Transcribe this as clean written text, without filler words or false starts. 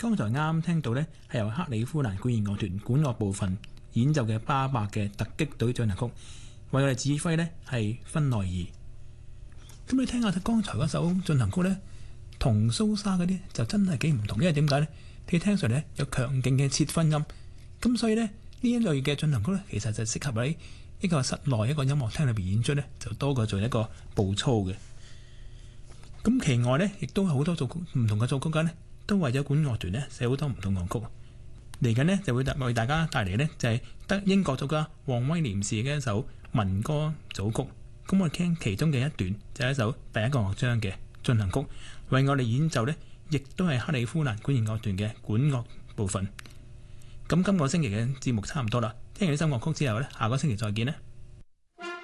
剛才啱啱聽到呢，係由克里夫蘭管弦樂團管樂部分演奏嘅巴伯嘅突擊隊進行曲，為我哋指揮呢係芬內爾。咁你聽下剛才嗰首進行曲呢，同蘇莎嗰啲就真係幾唔同，因為點解呢？你聽上嚟有強勁嘅切分音，咁所以呢，呢一類嘅進行曲呢，其實就適合喺一個室內一個音樂廳裏邊演出呢，就多過做一個步操嘅。咁其外呢，亦都係好多唔同嘅作曲家呢，都為咗管樂團呢寫好多唔同樂曲。嚟緊呢，就會為大家帶嚟呢，就係德英國作家黃威廉士嘅一首民歌組曲。咁我哋聽其中嘅一段，就係一首第一個樂章嘅進行曲，為我哋演奏呢，亦都係克里夫蘭管弦樂團嘅管樂部分。咁今個星期嘅節目差唔多啦，聽完呢首樂曲之後呢，下個星期再見啦。